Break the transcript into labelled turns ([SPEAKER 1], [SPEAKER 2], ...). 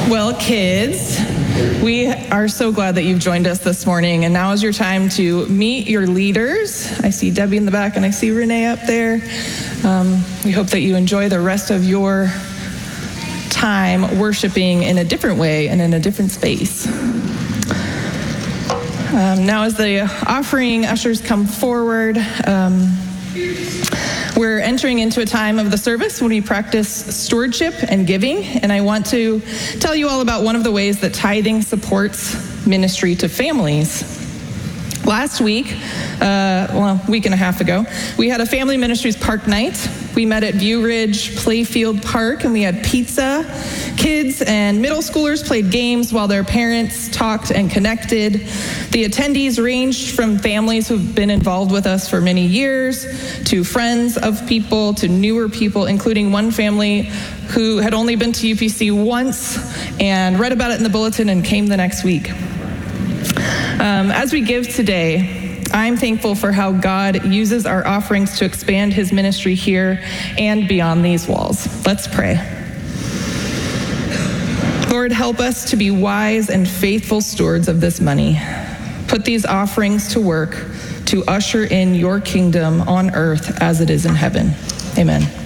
[SPEAKER 1] Well, kids, we are so glad that you've joined us this morning, and now is your time to meet your leaders. I see Debbie in the back, and I see Renee up there. We hope that you enjoy the rest of your time worshiping in a different way and in a different space. Now as the offering ushers come forward, we're entering into a time of the service when we practice stewardship and giving, and I want to tell you all about one of the ways that tithing supports ministry to families. Last week, a week and a half ago, we had a Family Ministries Park Night. We met at View Ridge Playfield Park, and we had pizza. Kids and middle schoolers played games while their parents talked and connected. The attendees ranged from families who've been involved with us for many years, to friends of people, to newer people, including one family who had only been to UPC once and read about it in the bulletin and came the next week. As we give today, I'm thankful for how God uses our offerings to expand his ministry here and beyond these walls. Let's pray. Lord, help us to be wise and faithful stewards of this money. Put these offerings to work to usher in your kingdom on earth as it is in heaven. Amen.